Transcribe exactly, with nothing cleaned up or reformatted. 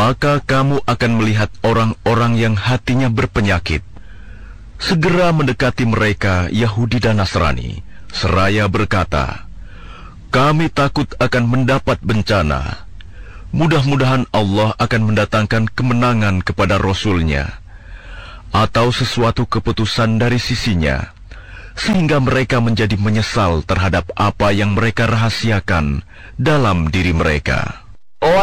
maka kamu akan melihat orang-orang yang hatinya berpenyakit segera mendekati mereka Yahudi dan Nasrani, seraya berkata, kami takut akan mendapat bencana. Mudah-mudahan Allah akan mendatangkan kemenangan kepada Rasul-Nya, atau sesuatu keputusan dari sisinya, sehingga mereka menjadi menyesal terhadap apa yang mereka rahasiakan dalam diri mereka.